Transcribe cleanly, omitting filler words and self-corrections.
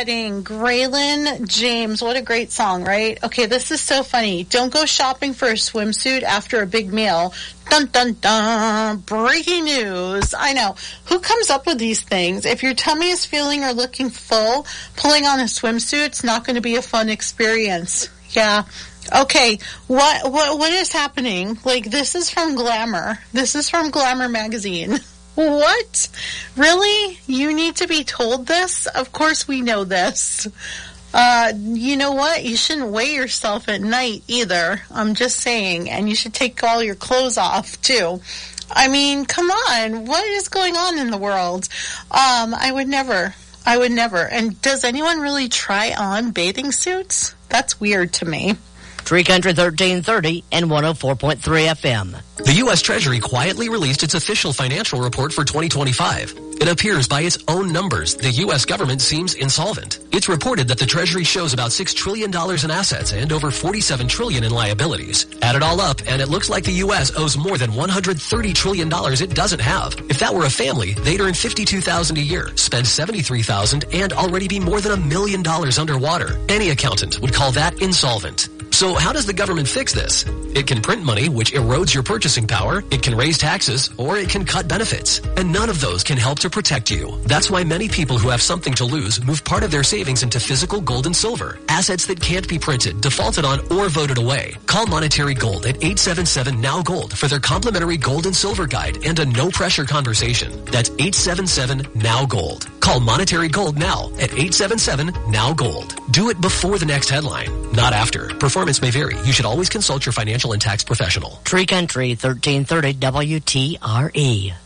wedding. Graylin James. What a great song, right? Okay, this is so funny. Don't go shopping for a swimsuit after a big meal. Dun, dun, dun. Breaking news. I know. Who comes up with these things? If your tummy is feeling or looking full, pulling on a swimsuit's not going to be a fun experience. Yeah. Okay, what is happening? Like, this is from Glamour. This is from Glamour magazine. What? Really? You need to be told this? Of course we know this. You know what? You shouldn't weigh yourself at night either. I'm just saying. And you should take all your clothes off, too. I mean, come on. What is going on in the world? I would never. And does anyone really try on bathing suits? That's weird to me. Tree Country 1330 and 104.3 FM. The U.S. Treasury quietly released its official financial report for 2025. It appears by its own numbers, the U.S. government seems insolvent. It's reported that the Treasury shows about $6 trillion in assets and over $47 trillion in liabilities. Add it all up, and it looks like the U.S. owes more than $130 trillion it doesn't have. If that were a family, they'd earn $52,000 a year, spend $73,000, and already be more than $1 million underwater. Any accountant would call that insolvent. So how does the government fix this? It can print money, which erodes your purchasing power. It can raise taxes, or it can cut benefits. And none of those can help to protect you. That's why many people who have something to lose move part of their savings into physical gold and silver. Assets that can't be printed, defaulted on, or voted away. Call Monetary Gold at 877-NOW-GOLD for their complimentary gold and silver guide and a no-pressure conversation. That's 877-NOW-GOLD. Call Monetary Gold now at 877-NOW-GOLD. Do it before the next headline, not after. Performance may vary. You should always consult your financial and tax professional. Tree Country 1330 WTRE.